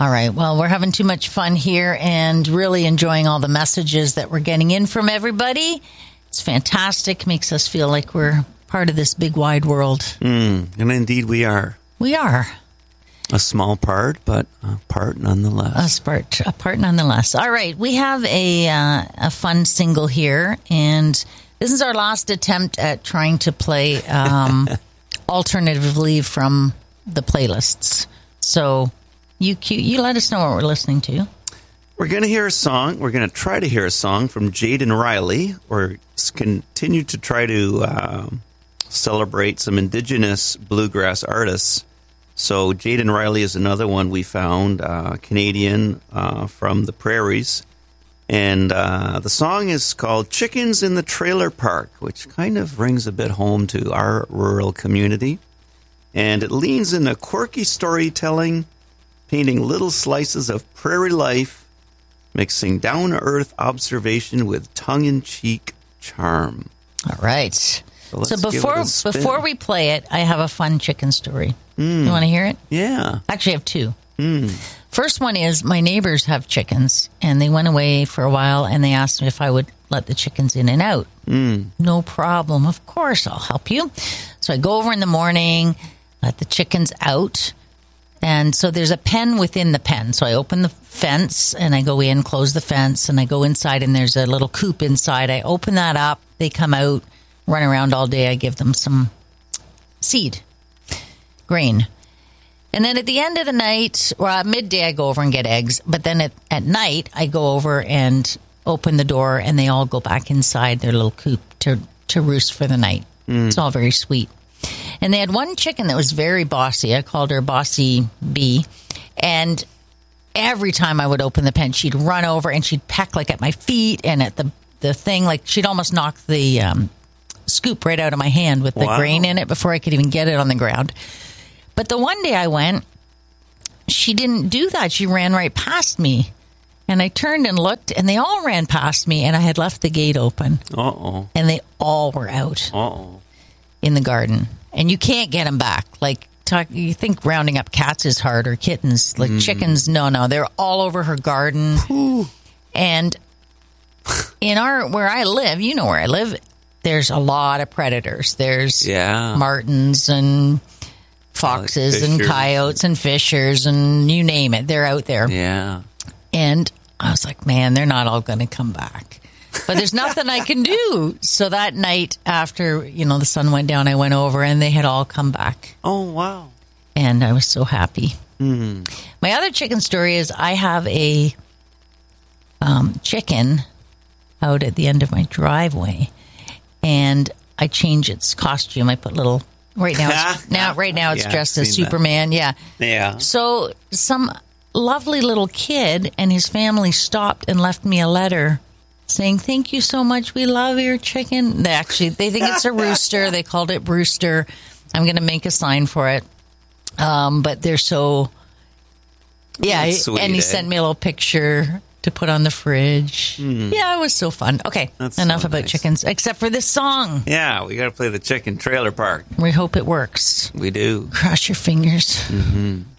All right. Well, we're having too much fun here and really enjoying all the messages that we're getting in from everybody. It's fantastic. Makes us feel like we're part of this big wide world. And indeed we are. We are. A small part, but a part nonetheless. A part nonetheless. All right. We have a fun single here, and this is our last attempt at trying to play alternatively from the playlists. So you let us know what we're listening to. We're going to hear a song. We're going to try to hear a song from Jaden Riley. We're continue to try to celebrate some Indigenous bluegrass artists. So Jaden Riley is another one we found, Canadian from the prairies. And the song is called Chickens in the Trailer Park, which kind of rings a bit home to our rural community. And it leans into quirky storytelling, painting little slices of prairie life, mixing down-to-earth observation with tongue-in-cheek charm. All right. So before we play it, I have a fun chicken story. You want to hear it? Yeah. Actually, I have two. First one is my neighbors have chickens, and they went away for a while, and they asked me if I would let the chickens in and out. No problem. Of course, I'll help you. So I go over in the morning, let the chickens out. And so there's a pen within the pen. So I open the fence and I go in, close the fence, and I go inside and there's a little coop inside. I open that up. They come out, run around all day. I give them some seed, grain. And then at the end of the night, or at midday, I go over and get eggs. But then at night, I go over and open the door and they all go back inside their little coop to roost for the night. It's all very sweet. And they had one chicken that was very bossy. I called her Bossy Bee. And every time I would open the pen, she'd run over and she'd peck like at my feet and at the thing. Like she'd almost knock the scoop right out of my hand with the grain in it before I could even get it on the ground. But the one day I went, she didn't do that. She ran right past me. And I turned and looked, and they all ran past me, and I had left the gate open. Uh-oh. And they all were out. Uh-oh. In the garden, and you can't get them back. Like you think rounding up cats is hard or kittens, like chickens. No, they're all over her garden. Ooh. And in where I live, you know where I live, there's a lot of predators. There's martins and foxes and coyotes and fishers and you name it. They're out there. Yeah. And I was like, man, they're not all going to come back. But there's nothing I can do. So that night after, the sun went down, I went over and they had all come back. Oh, wow. And I was so happy. My other chicken story is I have a chicken out at the end of my driveway and I change its costume. I put little, right now it's dressed as Superman. That. Yeah. So some lovely little kid and his family stopped and left me a letter saying, thank you so much. We love your chicken. They think it's a rooster. They called it Brewster. I'm going to make a sign for it. But they're so, sweet, and he sent me a little picture to put on the fridge. Yeah, it was so fun. Okay, enough about chickens, except for this song. Yeah, we got to play the Chicken Trailer Park. We hope it works. We do. Cross your fingers.